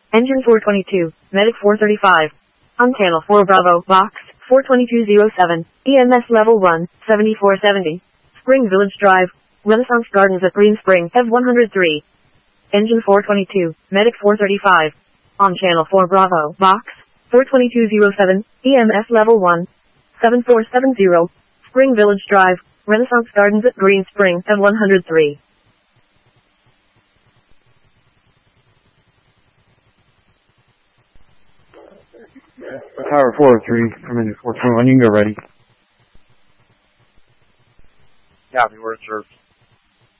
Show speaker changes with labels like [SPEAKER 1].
[SPEAKER 1] Engine 422, Medic 435. On channel 4 Bravo, box 42207, EMS level 1, 7470. Spring Village Drive, Renaissance Gardens at Green Spring, Ev 103. Engine 422, Medic 435. On channel 4 Bravo, box 42207, EMS level 1, 7470. Spring Village Drive, Renaissance Gardens at Green Spring, Ev 103.
[SPEAKER 2] Tower 403, from into 421, you can go ready.
[SPEAKER 3] Copy, word served.